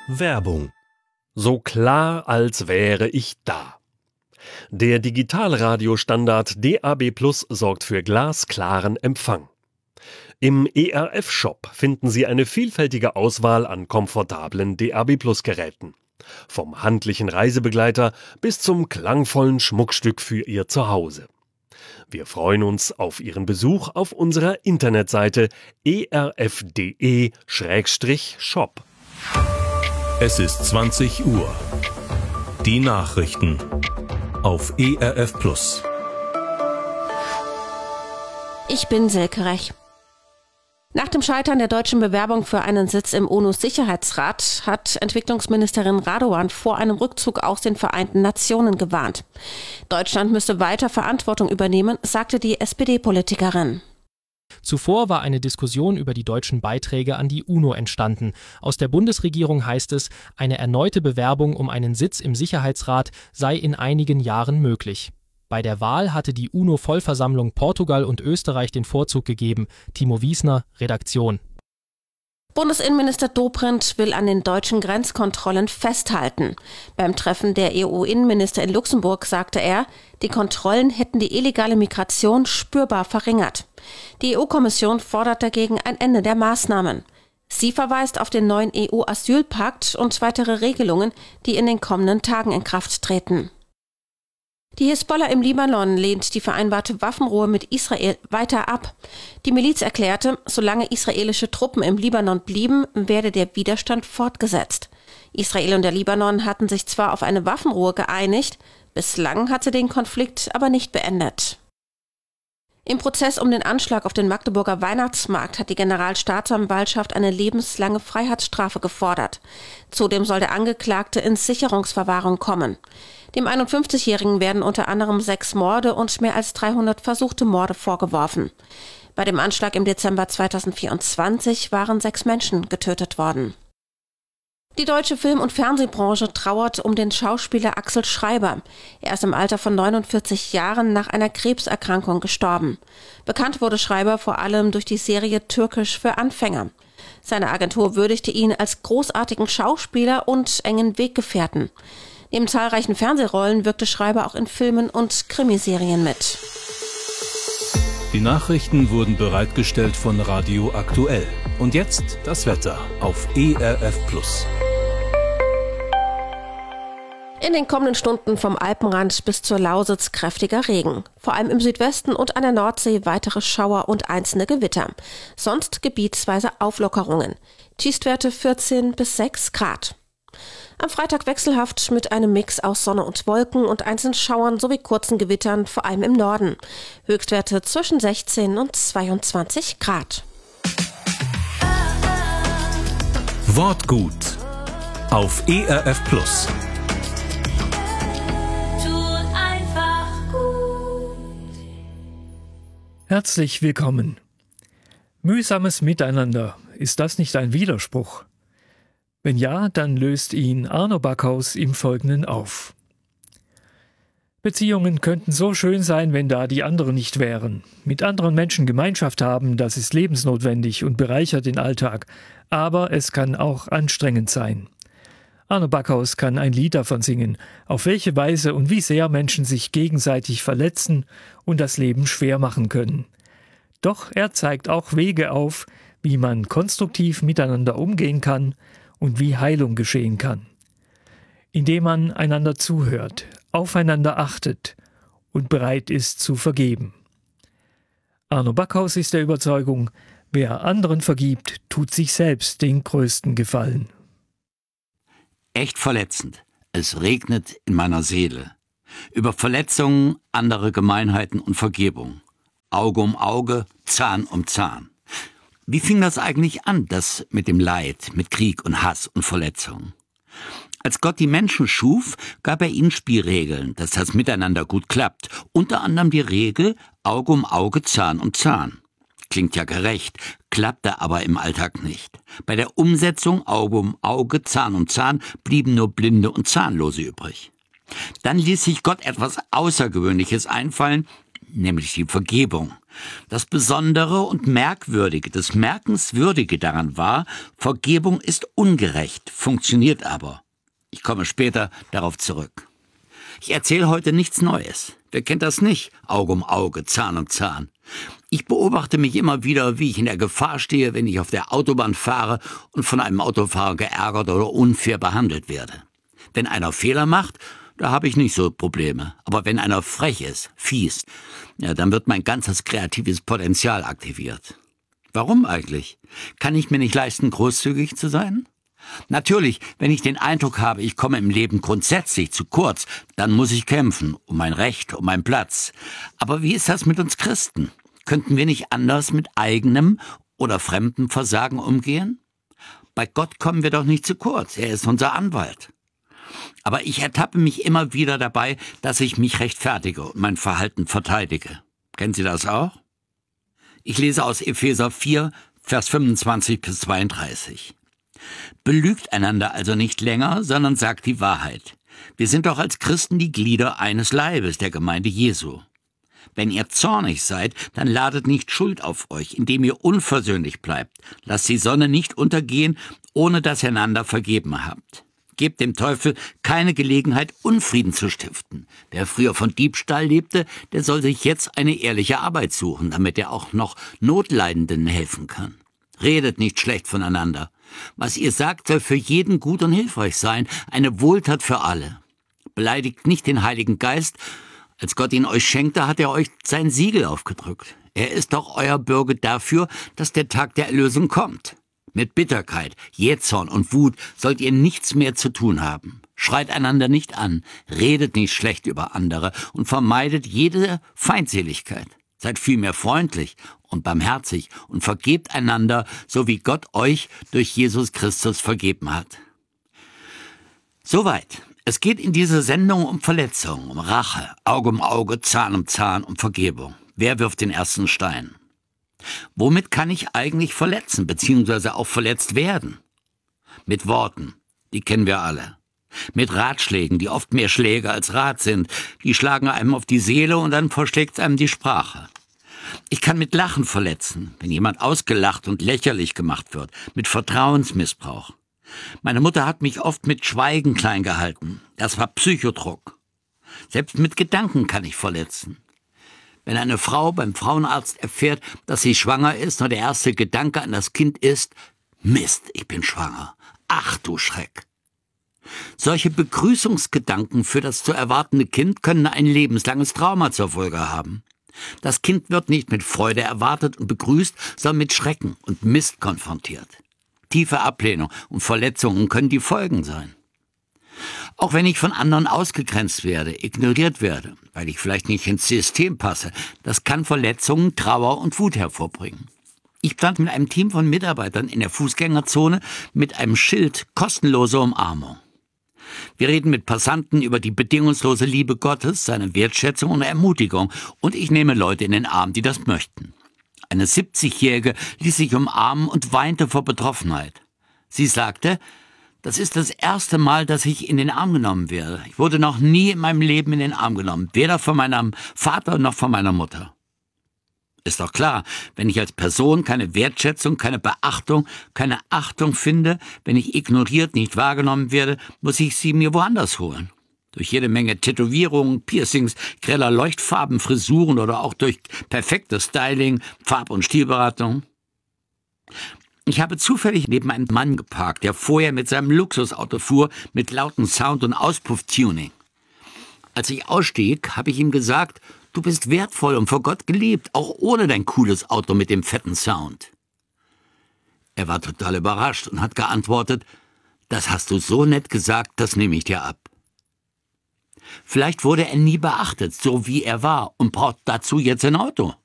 Werbung. So klar, als wäre ich da. Der Digitalradiostandard DAB+ sorgt für glasklaren Empfang. Im ERF-Shop finden Sie eine vielfältige Auswahl an komfortablen DAB+-Geräten. Vom handlichen Reisebegleiter bis zum klangvollen Schmuckstück für Ihr Zuhause. Wir freuen uns auf Ihren Besuch auf unserer Internetseite erf.de/shop. Es ist 20 Uhr. Die Nachrichten auf ERF+. Ich bin Silke Rech. Nach dem Scheitern der deutschen Bewerbung für einen Sitz im UNO-Sicherheitsrat hat Entwicklungsministerin Radovan vor einem Rückzug aus den Vereinten Nationen gewarnt. Deutschland müsste weiter Verantwortung übernehmen, sagte die SPD-Politikerin. Zuvor war eine Diskussion über die deutschen Beiträge an die UNO entstanden. Aus der Bundesregierung heißt es, eine erneute Bewerbung um einen Sitz im Sicherheitsrat sei in einigen Jahren möglich. Bei der Wahl hatte die UNO-Vollversammlung Portugal und Österreich den Vorzug gegeben. Timo Wiesner, Redaktion. Bundesinnenminister Dobrindt will an den deutschen Grenzkontrollen festhalten. Beim Treffen der EU-Innenminister in Luxemburg sagte er, die Kontrollen hätten die illegale Migration spürbar verringert. Die EU-Kommission fordert dagegen ein Ende der Maßnahmen. Sie verweist auf den neuen EU-Asylpakt und weitere Regelungen, die in den kommenden Tagen in Kraft treten. Die Hisbollah im Libanon lehnt die vereinbarte Waffenruhe mit Israel weiter ab. Die Miliz erklärte, solange israelische Truppen im Libanon blieben, werde der Widerstand fortgesetzt. Israel und der Libanon hatten sich zwar auf eine Waffenruhe geeinigt, bislang hat sie den Konflikt aber nicht beendet. Im Prozess um den Anschlag auf den Magdeburger Weihnachtsmarkt hat die Generalstaatsanwaltschaft eine lebenslange Freiheitsstrafe gefordert. Zudem soll der Angeklagte in Sicherungsverwahrung kommen. Dem 51-Jährigen werden unter anderem 6 Morde und mehr als 300 versuchte Morde vorgeworfen. Bei dem Anschlag im Dezember 2024 waren 6 Menschen getötet worden. Die deutsche Film- und Fernsehbranche trauert um den Schauspieler Axel Schreiber. Er ist im Alter von 49 Jahren nach einer Krebserkrankung gestorben. Bekannt wurde Schreiber vor allem durch die Serie Türkisch für Anfänger. Seine Agentur würdigte ihn als großartigen Schauspieler und engen Weggefährten. Neben zahlreichen Fernsehrollen wirkte Schreiber auch in Filmen und Krimiserien mit. Die Nachrichten wurden bereitgestellt von Radio Aktuell. Und jetzt das Wetter auf ERF+. In den kommenden Stunden vom Alpenrand bis zur Lausitz kräftiger Regen. Vor allem im Südwesten und an der Nordsee weitere Schauer und einzelne Gewitter. Sonst gebietsweise Auflockerungen. Tiefstwerte 14 bis 6 Grad. Am Freitag wechselhaft mit einem Mix aus Sonne und Wolken und einzelnen Schauern sowie kurzen Gewittern, vor allem im Norden. Höchstwerte zwischen 16 und 22 Grad. Wortgut auf ERF+. Herzlich willkommen. Mühsames Miteinander, ist das nicht ein Widerspruch? Wenn ja, dann löst ihn Arno Backhaus im Folgenden auf. Beziehungen könnten so schön sein, wenn da die anderen nicht wären. Mit anderen Menschen Gemeinschaft haben, das ist lebensnotwendig und bereichert den Alltag. Aber es kann auch anstrengend sein. Arno Backhaus kann ein Lied davon singen, auf welche Weise und wie sehr Menschen sich gegenseitig verletzen und das Leben schwer machen können. Doch er zeigt auch Wege auf, wie man konstruktiv miteinander umgehen kann und wie Heilung geschehen kann. Indem man einander zuhört, aufeinander achtet und bereit ist zu vergeben. Arno Backhaus ist der Überzeugung, wer anderen vergibt, tut sich selbst den größten Gefallen. Echt verletzend. Es regnet in meiner Seele. Über Verletzungen, andere Gemeinheiten und Vergebung. Auge um Auge, Zahn um Zahn. Wie fing das eigentlich an, das mit dem Leid, mit Krieg und Hass und Verletzungen? Als Gott die Menschen schuf, gab er ihnen Spielregeln, dass das Miteinander gut klappt. Unter anderem die Regel Auge um Auge, Zahn um Zahn. Klingt ja gerecht, klappte aber im Alltag nicht. Bei der Umsetzung Auge um Auge, Zahn um Zahn blieben nur Blinde und Zahnlose übrig. Dann ließ sich Gott etwas Außergewöhnliches einfallen. nämlich die Vergebung. Das Besondere und Merkwürdige, das Merkenswürdige daran war, Vergebung ist ungerecht, funktioniert aber. Ich komme später darauf zurück. Ich erzähle heute nichts Neues. Wer kennt das nicht? Auge um Auge, Zahn um Zahn. Ich beobachte mich immer wieder, wie ich in der Gefahr stehe, wenn ich auf der Autobahn fahre und von einem Autofahrer geärgert oder unfair behandelt werde. Wenn einer Fehler macht, da habe ich nicht so Probleme. Aber wenn einer frech ist, fies, ja, dann wird mein ganzes kreatives Potenzial aktiviert. Warum eigentlich? Kann ich mir nicht leisten, großzügig zu sein? Natürlich, wenn ich den Eindruck habe, ich komme im Leben grundsätzlich zu kurz, dann muss ich kämpfen, um mein Recht, um meinen Platz. Aber wie ist das mit uns Christen? Könnten wir nicht anders mit eigenem oder fremdem Versagen umgehen? Bei Gott kommen wir doch nicht zu kurz, er ist unser Anwalt. Aber ich ertappe mich immer wieder dabei, dass ich mich rechtfertige und mein Verhalten verteidige. Kennen Sie das auch? Ich lese aus Epheser 4, Vers 25 bis 32. Belügt einander also nicht länger, sondern sagt die Wahrheit. Wir sind doch als Christen die Glieder eines Leibes, der Gemeinde Jesu. Wenn ihr zornig seid, dann ladet nicht Schuld auf euch, indem ihr unversöhnlich bleibt. Lasst die Sonne nicht untergehen, ohne dass ihr einander vergeben habt. Gebt dem Teufel keine Gelegenheit, Unfrieden zu stiften. Wer früher von Diebstahl lebte, der soll sich jetzt eine ehrliche Arbeit suchen, damit er auch noch Notleidenden helfen kann. Redet nicht schlecht voneinander. Was ihr sagt, soll für jeden gut und hilfreich sein, eine Wohltat für alle. Beleidigt nicht den Heiligen Geist. Als Gott ihn euch schenkte, hat er euch sein Siegel aufgedrückt. Er ist doch euer Bürger dafür, dass der Tag der Erlösung kommt. Mit Bitterkeit, Jähzorn und Wut sollt ihr nichts mehr zu tun haben. Schreit einander nicht an, redet nicht schlecht über andere und vermeidet jede Feindseligkeit. Seid vielmehr freundlich und barmherzig und vergebt einander, so wie Gott euch durch Jesus Christus vergeben hat. Soweit. Es geht in dieser Sendung um Verletzung, um Rache, Auge um Auge, Zahn um Zahn, um Vergebung. Wer wirft den ersten Stein? Womit kann ich eigentlich verletzen, beziehungsweise auch verletzt werden? Mit Worten, die kennen wir alle. Mit Ratschlägen, die oft mehr Schläge als Rat sind. Die schlagen einem auf die Seele und dann verschlägt einem die Sprache. Ich kann mit Lachen verletzen, wenn jemand ausgelacht und lächerlich gemacht wird, mit Vertrauensmissbrauch. Meine Mutter hat mich oft mit Schweigen klein gehalten. Das war Psychodruck. Selbst mit Gedanken kann ich verletzen. Wenn eine Frau beim Frauenarzt erfährt, dass sie schwanger ist und der erste Gedanke an das Kind ist, Mist, ich bin schwanger. Ach du Schreck. Solche Begrüßungsgedanken für das zu erwartende Kind können ein lebenslanges Trauma zur Folge haben. Das Kind wird nicht mit Freude erwartet und begrüßt, sondern mit Schrecken und Mist konfrontiert. Tiefe Ablehnung und Verletzungen können die Folgen sein. Auch wenn ich von anderen ausgegrenzt werde, ignoriert werde, weil ich vielleicht nicht ins System passe, das kann Verletzungen, Trauer und Wut hervorbringen. Ich stand mit einem Team von Mitarbeitern in der Fußgängerzone mit einem Schild kostenlose Umarmung. Wir reden mit Passanten über die bedingungslose Liebe Gottes, seine Wertschätzung und Ermutigung und ich nehme Leute in den Arm, die das möchten. Eine 70-Jährige ließ sich umarmen und weinte vor Betroffenheit. Sie sagte, das ist das erste Mal, dass ich in den Arm genommen werde. Ich wurde noch nie in meinem Leben in den Arm genommen, weder von meinem Vater noch von meiner Mutter. Ist doch klar, wenn ich als Person keine Wertschätzung, keine Beachtung, keine Achtung finde, wenn ich ignoriert, nicht wahrgenommen werde, muss ich sie mir woanders holen. Durch jede Menge Tätowierungen, Piercings, greller Leuchtfarben, Frisuren oder auch durch perfektes Styling, Farb- und Stilberatung. Ich habe zufällig neben einem Mann geparkt, der vorher mit seinem Luxusauto fuhr, mit lautem Sound und Auspuff-Tuning. Als ich ausstieg, habe ich ihm gesagt, du bist wertvoll und vor Gott geliebt, auch ohne dein cooles Auto mit dem fetten Sound. Er war total überrascht und hat geantwortet, das hast du so nett gesagt, das nehme ich dir ab. Vielleicht wurde er nie beachtet, so wie er war, und braucht dazu jetzt ein Auto.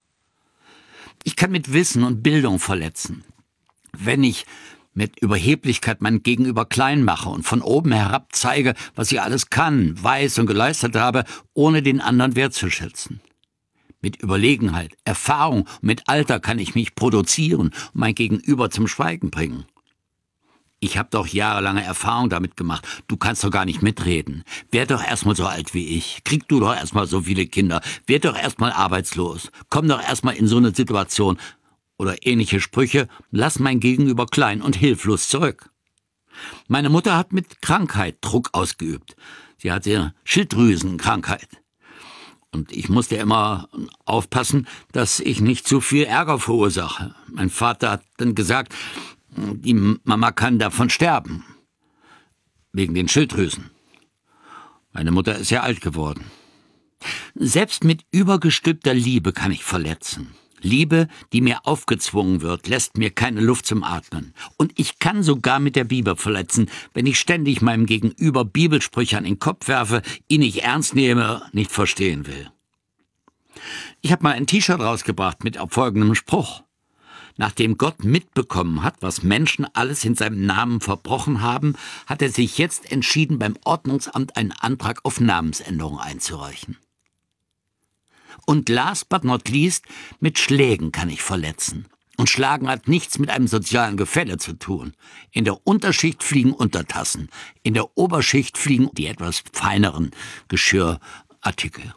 Ich kann mit Wissen und Bildung verletzen. Wenn ich mit Überheblichkeit mein Gegenüber klein mache und von oben herab zeige, was ich alles kann, weiß und geleistet habe, ohne den anderen wertzuschätzen. Mit Überlegenheit, Erfahrung und mit Alter kann ich mich produzieren und mein Gegenüber zum Schweigen bringen. Ich habe doch jahrelange Erfahrung damit gemacht. Du kannst doch gar nicht mitreden. Werd doch erstmal so alt wie ich. Krieg du doch erstmal so viele Kinder. Werd doch erstmal arbeitslos. Komm doch erstmal in so eine Situation. Oder ähnliche Sprüche. Lass mein Gegenüber klein und hilflos zurück. Meine Mutter hat mit Krankheit Druck ausgeübt. Sie hatte Schilddrüsenkrankheit. Und ich musste immer aufpassen, dass ich nicht zu viel Ärger verursache. Mein Vater hat dann gesagt, die Mama kann davon sterben. Wegen den Schilddrüsen. Meine Mutter ist ja alt geworden. Selbst mit übergestülpter Liebe kann ich verletzen. Liebe, die mir aufgezwungen wird, lässt mir keine Luft zum Atmen. Und ich kann sogar mit der Bibel verletzen, wenn ich ständig meinem Gegenüber Bibelsprüche an den Kopf werfe, ihn nicht ernst nehme, nicht verstehen will. Ich habe mal ein T-Shirt rausgebracht mit folgendem Spruch. Nachdem Gott mitbekommen hat, was Menschen alles in seinem Namen verbrochen haben, hat er sich jetzt entschieden, beim Ordnungsamt einen Antrag auf Namensänderung einzureichen. Und last but not least, mit Schlägen kann ich verletzen. Und Schlagen hat nichts mit einem sozialen Gefälle zu tun. In der Unterschicht fliegen Untertassen, in der Oberschicht fliegen die etwas feineren Geschirrartikel.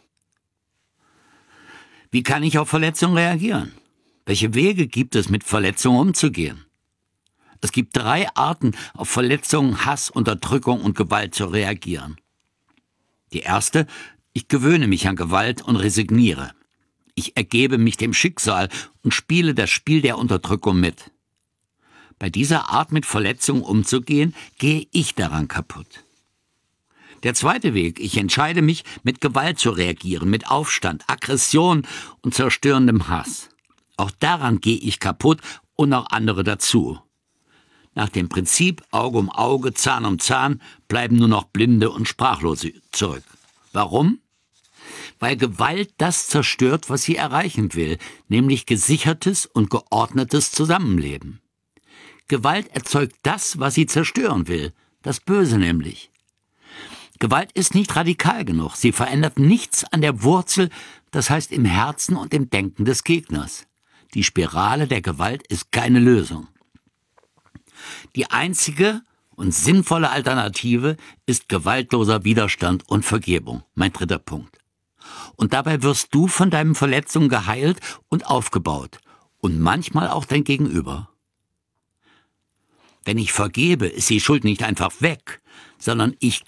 Wie kann ich auf Verletzungen reagieren? Welche Wege gibt es, mit Verletzungen umzugehen? Es gibt 3 Arten, auf Verletzungen, Hass, Unterdrückung und Gewalt zu reagieren. Die erste: Ich gewöhne mich an Gewalt und resigniere. Ich ergebe mich dem Schicksal und spiele das Spiel der Unterdrückung mit. Bei dieser Art, mit Verletzungen umzugehen, gehe ich daran kaputt. Der zweite Weg: Ich entscheide mich, mit Gewalt zu reagieren, mit Aufstand, Aggression und zerstörendem Hass. Auch daran gehe ich kaputt und auch andere dazu. Nach dem Prinzip Auge um Auge, Zahn um Zahn bleiben nur noch Blinde und Sprachlose zurück. Warum? Weil Gewalt das zerstört, was sie erreichen will, nämlich gesichertes und geordnetes Zusammenleben. Gewalt erzeugt das, was sie zerstören will, das Böse nämlich. Gewalt ist nicht radikal genug, sie verändert nichts an der Wurzel, das heißt im Herzen und im Denken des Gegners. Die Spirale der Gewalt ist keine Lösung. Die einzige und sinnvolle Alternative ist gewaltloser Widerstand und Vergebung, mein 3. Punkt. Und dabei wirst du von deinen Verletzungen geheilt und aufgebaut und manchmal auch dein Gegenüber. Wenn ich vergebe, ist die Schuld nicht einfach weg, sondern ich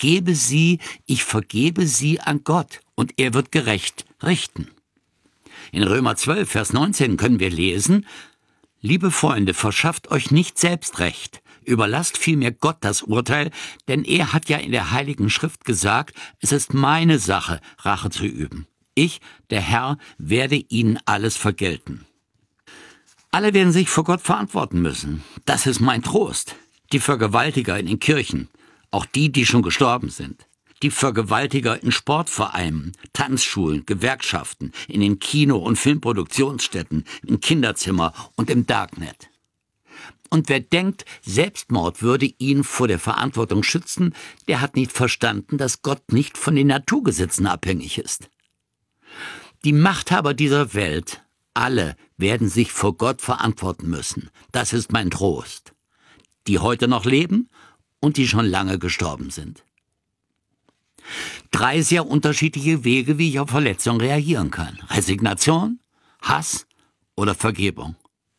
vergebe sie an Gott und er wird gerecht richten. In Römer 12, Vers 19 können wir lesen: Liebe Freunde, verschafft euch nicht selbst Recht, überlasst vielmehr Gott das Urteil, denn er hat ja in der Heiligen Schrift gesagt, es ist meine Sache, Rache zu üben. Ich, der Herr, werde ihnen alles vergelten. Alle werden sich vor Gott verantworten müssen. Das ist mein Trost. Die Vergewaltiger in den Kirchen, auch die schon gestorben sind. Die Vergewaltiger in Sportvereinen, Tanzschulen, Gewerkschaften, in den Kino- und Filmproduktionsstätten, im Kinderzimmer und im Darknet. Und wer denkt, Selbstmord würde ihn vor der Verantwortung schützen, der hat nicht verstanden, dass Gott nicht von den Naturgesetzen abhängig ist. Die Machthaber dieser Welt, alle werden sich vor Gott verantworten müssen. Das ist mein Trost. Die heute noch leben und die schon lange gestorben sind. 3 sehr unterschiedliche Wege, wie ich auf Verletzungen reagieren kann. Resignation, Hass oder Vergebung.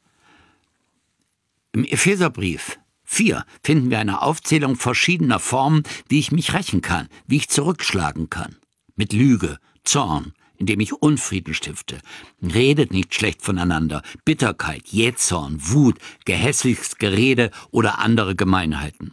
Im Epheserbrief 4 finden wir eine Aufzählung verschiedener Formen, wie ich mich rächen kann, wie ich zurückschlagen kann. Mit Lüge, Zorn, indem ich Unfrieden stifte. Redet nicht schlecht voneinander. Bitterkeit, Jähzorn, Wut, gehässiges Gerede oder andere Gemeinheiten.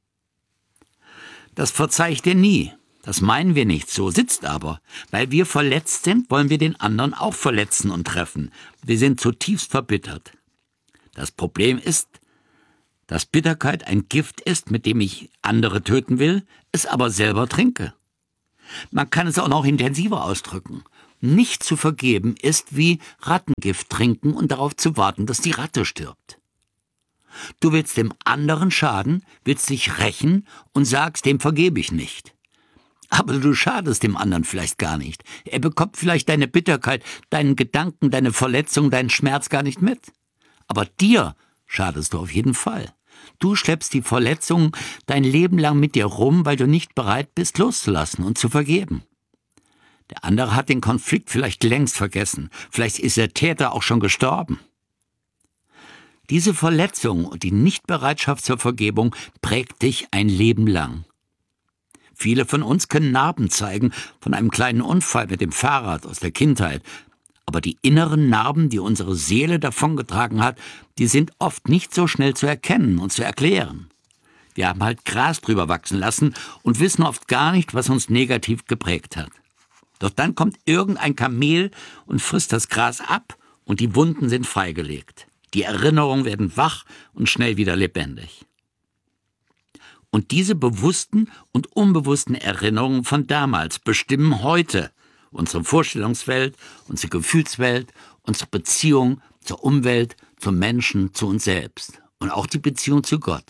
Das verzeih ich dir nie. Das meinen wir nicht, so sitzt aber. Weil wir verletzt sind, wollen wir den anderen auch verletzen und treffen. Wir sind zutiefst verbittert. Das Problem ist, dass Bitterkeit ein Gift ist, mit dem ich andere töten will, es aber selber trinke. Man kann es auch noch intensiver ausdrücken. Nicht zu vergeben ist wie Rattengift trinken und darauf zu warten, dass die Ratte stirbt. Du willst dem anderen schaden, willst dich rächen und sagst, dem vergebe ich nicht. Aber du schadest dem anderen vielleicht gar nicht. Er bekommt vielleicht deine Bitterkeit, deinen Gedanken, deine Verletzung, deinen Schmerz gar nicht mit. Aber dir schadest du auf jeden Fall. Du schleppst die Verletzungen dein Leben lang mit dir rum, weil du nicht bereit bist, loszulassen und zu vergeben. Der andere hat den Konflikt vielleicht längst vergessen. Vielleicht ist der Täter auch schon gestorben. Diese Verletzung und die Nichtbereitschaft zur Vergebung prägt dich ein Leben lang. Viele von uns können Narben zeigen von einem kleinen Unfall mit dem Fahrrad aus der Kindheit. Aber die inneren Narben, die unsere Seele davongetragen hat, die sind oft nicht so schnell zu erkennen und zu erklären. Wir haben halt Gras drüber wachsen lassen und wissen oft gar nicht, was uns negativ geprägt hat. Doch dann kommt irgendein Kamel und frisst das Gras ab und die Wunden sind freigelegt. Die Erinnerungen werden wach und schnell wieder lebendig. Und diese bewussten und unbewussten Erinnerungen von damals bestimmen heute unsere Vorstellungswelt, unsere Gefühlswelt, unsere Beziehung zur Umwelt, zum Menschen, zu uns selbst und auch die Beziehung zu Gott.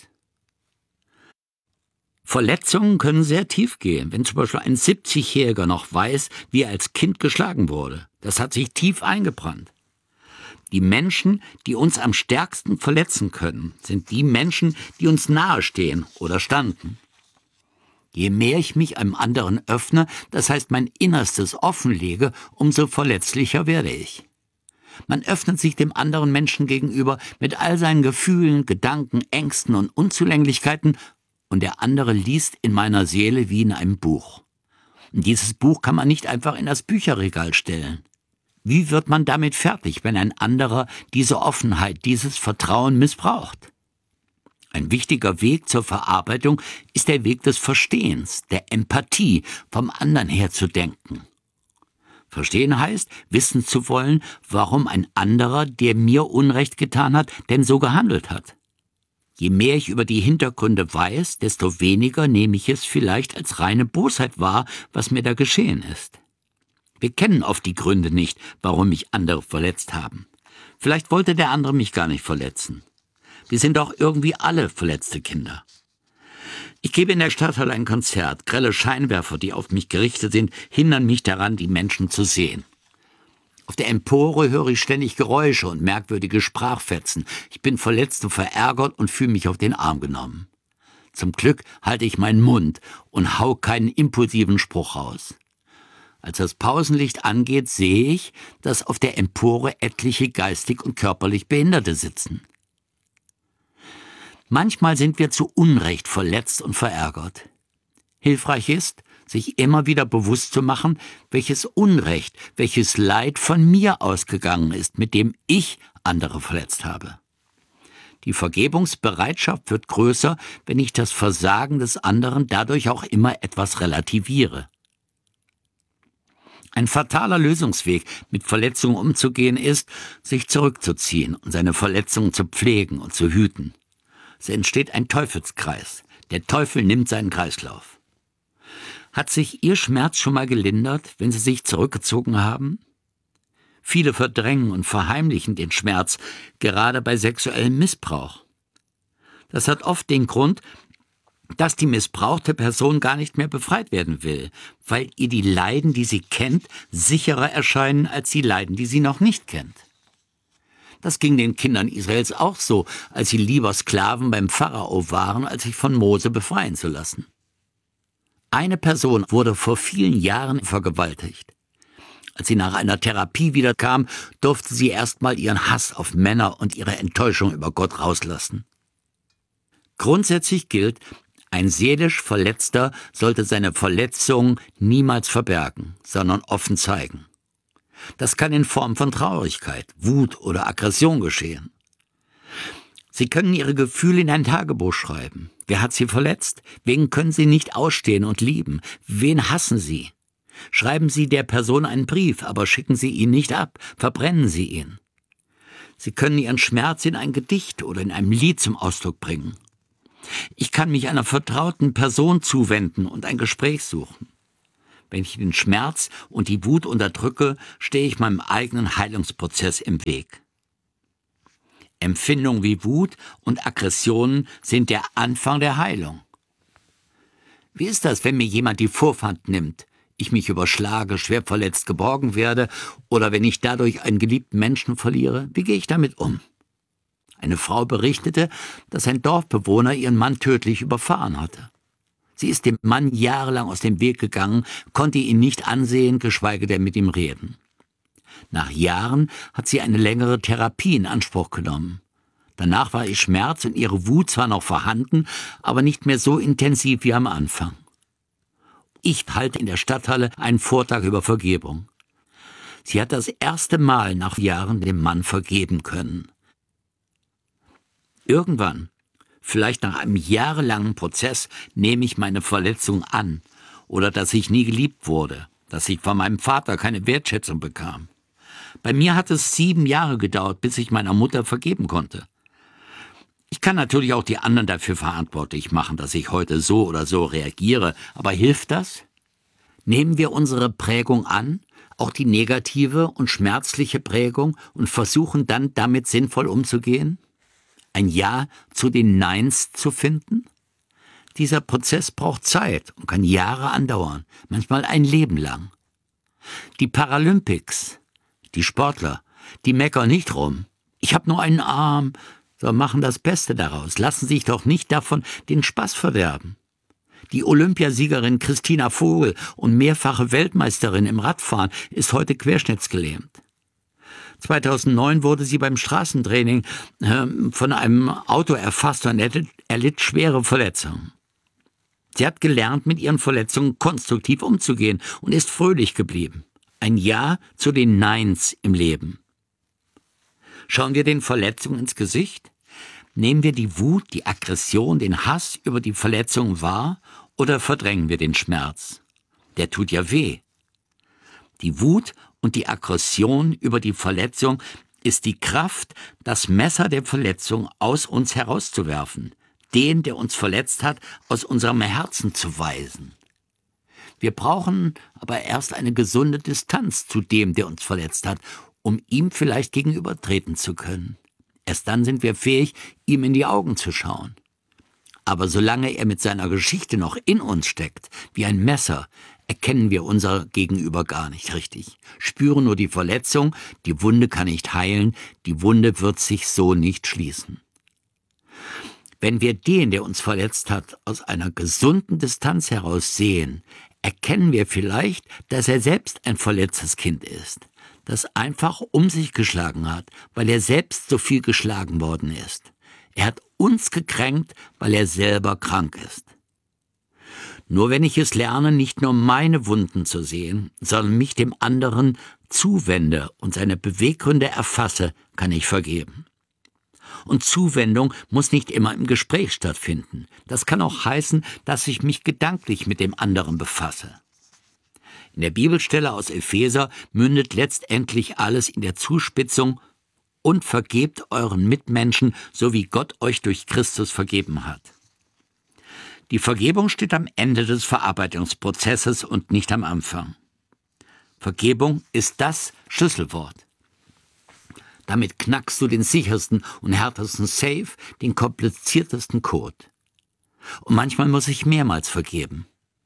Verletzungen können sehr tief gehen, wenn zum Beispiel ein 70-Jähriger noch weiß, wie er als Kind geschlagen wurde. Das hat sich tief eingebrannt. Die Menschen, die uns am stärksten verletzen können, sind die Menschen, die uns nahestehen oder standen. Je mehr ich mich einem anderen öffne, das heißt mein Innerstes offenlege, umso verletzlicher werde ich. Man öffnet sich dem anderen Menschen gegenüber mit all seinen Gefühlen, Gedanken, Ängsten und Unzulänglichkeiten und der andere liest in meiner Seele wie in einem Buch. Und dieses Buch kann man nicht einfach in das Bücherregal stellen. Wie wird man damit fertig, wenn ein anderer diese Offenheit, dieses Vertrauen missbraucht? Ein wichtiger Weg zur Verarbeitung ist der Weg des Verstehens, der Empathie, vom anderen her zu denken. Verstehen heißt, wissen zu wollen, warum ein anderer, der mir Unrecht getan hat, denn so gehandelt hat. Je mehr ich über die Hintergründe weiß, desto weniger nehme ich es vielleicht als reine Bosheit wahr, was mir da geschehen ist. Wir kennen oft die Gründe nicht, warum mich andere verletzt haben. Vielleicht wollte der andere mich gar nicht verletzen. Wir sind doch irgendwie alle verletzte Kinder. Ich gebe in der Stadthalle ein Konzert. Grelle Scheinwerfer, die auf mich gerichtet sind, hindern mich daran, die Menschen zu sehen. Auf der Empore höre ich ständig Geräusche und merkwürdige Sprachfetzen. Ich bin verletzt und verärgert und fühle mich auf den Arm genommen. Zum Glück halte ich meinen Mund und hau keinen impulsiven Spruch raus. Als das Pausenlicht angeht, sehe ich, dass auf der Empore etliche geistig und körperlich Behinderte sitzen. Manchmal sind wir zu Unrecht verletzt und verärgert. Hilfreich ist, sich immer wieder bewusst zu machen, welches Unrecht, welches Leid von mir ausgegangen ist, mit dem ich andere verletzt habe. Die Vergebungsbereitschaft wird größer, wenn ich das Versagen des anderen dadurch auch immer etwas relativiere. Ein fataler Lösungsweg, mit Verletzungen umzugehen, ist, sich zurückzuziehen und seine Verletzungen zu pflegen und zu hüten. Es entsteht ein Teufelskreis. Der Teufel nimmt seinen Kreislauf. Hat sich Ihr Schmerz schon mal gelindert, wenn Sie sich zurückgezogen haben? Viele verdrängen und verheimlichen den Schmerz, gerade bei sexuellem Missbrauch. Das hat oft den Grund, dass die missbrauchte Person gar nicht mehr befreit werden will, weil ihr die Leiden, die sie kennt, sicherer erscheinen als die Leiden, die sie noch nicht kennt. Das ging den Kindern Israels auch so, als sie lieber Sklaven beim Pharao waren, als sich von Mose befreien zu lassen. Eine Person wurde vor vielen Jahren vergewaltigt. Als sie nach einer Therapie wiederkam, durfte sie erstmal ihren Hass auf Männer und ihre Enttäuschung über Gott rauslassen. Grundsätzlich gilt, ein seelisch Verletzter sollte seine Verletzung niemals verbergen, sondern offen zeigen. Das kann in Form von Traurigkeit, Wut oder Aggression geschehen. Sie können Ihre Gefühle in ein Tagebuch schreiben. Wer hat Sie verletzt? Wen können Sie nicht ausstehen und lieben? Wen hassen Sie? Schreiben Sie der Person einen Brief, aber schicken Sie ihn nicht ab, verbrennen Sie ihn. Sie können Ihren Schmerz in ein Gedicht oder in einem Lied zum Ausdruck bringen. Ich kann mich einer vertrauten Person zuwenden und ein Gespräch suchen. Wenn ich den Schmerz und die Wut unterdrücke, stehe ich meinem eigenen Heilungsprozess im Weg. Empfindungen wie Wut und Aggressionen sind der Anfang der Heilung. Wie ist das, wenn mir jemand die Vorfahrt nimmt, ich mich überschlage, schwer verletzt geborgen werde oder wenn ich dadurch einen geliebten Menschen verliere? Wie gehe ich damit um? Eine Frau berichtete, dass ein Dorfbewohner ihren Mann tödlich überfahren hatte. Sie ist dem Mann jahrelang aus dem Weg gegangen, konnte ihn nicht ansehen, geschweige denn mit ihm reden. Nach Jahren hat sie eine längere Therapie in Anspruch genommen. Danach war ihr Schmerz und ihre Wut zwar noch vorhanden, aber nicht mehr so intensiv wie am Anfang. Ich halte in der Stadthalle einen Vortrag über Vergebung. Sie hat das erste Mal nach Jahren dem Mann vergeben können. Irgendwann, vielleicht nach einem jahrelangen Prozess, nehme ich meine Verletzung an oder dass ich nie geliebt wurde, dass ich von meinem Vater keine Wertschätzung bekam. Bei mir hat es 7 Jahre gedauert, bis ich meiner Mutter vergeben konnte. Ich kann natürlich auch die anderen dafür verantwortlich machen, dass ich heute so oder so reagiere, aber hilft das? Nehmen wir unsere Prägung an, auch die negative und schmerzliche Prägung, und versuchen dann damit sinnvoll umzugehen? Ein Ja zu den Neins zu finden? Dieser Prozess braucht Zeit und kann Jahre andauern, manchmal ein Leben lang. Die Paralympics, die Sportler, die meckern nicht rum. Ich habe nur einen Arm, sondern machen das Beste daraus, lassen sich doch nicht davon den Spaß verderben. Die Olympiasiegerin Christina Vogel und mehrfache Weltmeisterin im Radfahren ist heute querschnittsgelähmt. 2009 wurde sie beim Straßentraining von einem Auto erfasst und erlitt schwere Verletzungen. Sie hat gelernt, mit ihren Verletzungen konstruktiv umzugehen und ist fröhlich geblieben. Ein Ja zu den Neins im Leben. Schauen wir den Verletzungen ins Gesicht? Nehmen wir die Wut, die Aggression, den Hass über die Verletzung wahr oder verdrängen wir den Schmerz? Der tut ja weh. Die Wut und die Aggression über die Verletzung ist die Kraft, das Messer der Verletzung aus uns herauszuwerfen, den, der uns verletzt hat, aus unserem Herzen zu weisen. Wir brauchen aber erst eine gesunde Distanz zu dem, der uns verletzt hat, um ihm vielleicht gegenübertreten zu können. Erst dann sind wir fähig, ihm in die Augen zu schauen. Aber solange er mit seiner Geschichte noch in uns steckt, wie ein Messer, erkennen wir unser Gegenüber gar nicht richtig, spüren nur die Verletzung, die Wunde kann nicht heilen, die Wunde wird sich so nicht schließen. Wenn wir den, der uns verletzt hat, aus einer gesunden Distanz heraus sehen, erkennen wir vielleicht, dass er selbst ein verletztes Kind ist, das einfach um sich geschlagen hat, weil er selbst so viel geschlagen worden ist. Er hat uns gekränkt, weil er selber krank ist. Nur wenn ich es lerne, nicht nur meine Wunden zu sehen, sondern mich dem anderen zuwende und seine Beweggründe erfasse, kann ich vergeben. Und Zuwendung muss nicht immer im Gespräch stattfinden. Das kann auch heißen, dass ich mich gedanklich mit dem anderen befasse. In der Bibelstelle aus Epheser mündet letztendlich alles in der Zuspitzung: und vergebt euren Mitmenschen, so wie Gott euch durch Christus vergeben hat. Die Vergebung steht am Ende des Verarbeitungsprozesses und nicht am Anfang. Vergebung ist das Schlüsselwort. Damit knackst du den sichersten und härtesten Safe, den kompliziertesten Code. Und manchmal muss ich mehrmals vergeben.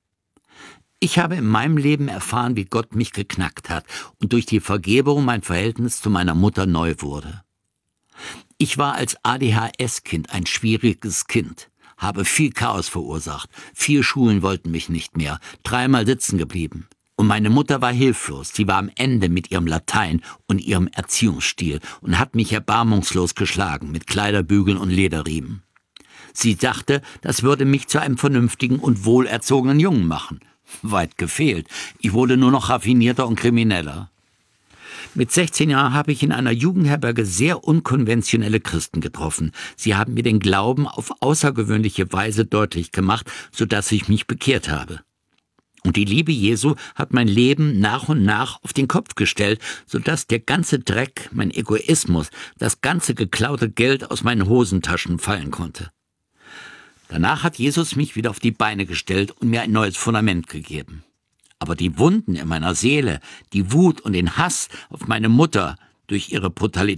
Ich habe in meinem Leben erfahren, wie Gott mich geknackt hat und durch die Vergebung mein Verhältnis zu meiner Mutter neu wurde. Ich war als ADHS-Kind ein schwieriges Kind, habe viel Chaos verursacht, 4 Schulen wollten mich nicht mehr, 3-mal sitzen geblieben. Und meine Mutter war hilflos, sie war am Ende mit ihrem Latein und ihrem Erziehungsstil und hat mich erbarmungslos geschlagen mit Kleiderbügeln und Lederriemen. Sie dachte, das würde mich zu einem vernünftigen und wohlerzogenen Jungen machen. Weit gefehlt, ich wurde nur noch raffinierter und krimineller. Mit 16 Jahren habe ich in einer Jugendherberge sehr unkonventionelle Christen getroffen. Sie haben mir den Glauben auf außergewöhnliche Weise deutlich gemacht, sodass ich mich bekehrt habe. Und die Liebe Jesu hat mein Leben nach und nach auf den Kopf gestellt, sodass der ganze Dreck, mein Egoismus, das ganze geklaute Geld aus meinen Hosentaschen fallen konnte. Danach hat Jesus mich wieder auf die Beine gestellt und mir ein neues Fundament gegeben. Aber die Wunden in meiner Seele, die Wut und den Hass auf meine Mutter durch ihre Brutalität